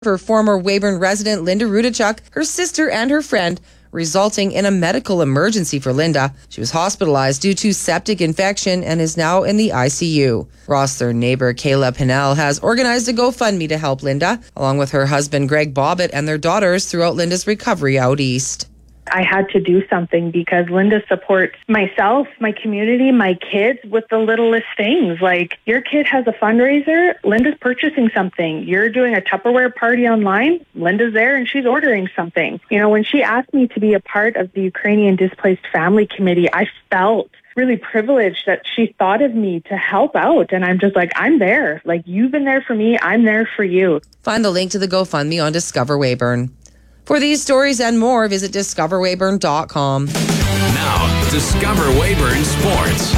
for former Weyburn resident Linda Rudachuk, her sister, and her friend, resulting in a medical emergency for Linda. She was hospitalized due to septic infection and is now in the ICU. Rosthern neighbor Kayla Pinnell has organized a GoFundMe to help Linda, along with her husband Greg Bobbitt and their daughters throughout Linda's recovery out east. I had to do something because Linda supports myself, my community, my kids with the littlest things. Like, your kid has a fundraiser, Linda's purchasing something. You're doing a Tupperware party online, Linda's there and she's ordering something. You know, when she asked me to be a part of the Ukrainian Displaced Family Committee, I felt really privileged that she thought of me to help out. And I'm just like, I'm there. Like, you've been there for me, I'm there for you. Find the link to the GoFundMe on Discover Weyburn. For these stories and more, visit discoverweyburn.com. Now, Discover Weyburn Sports.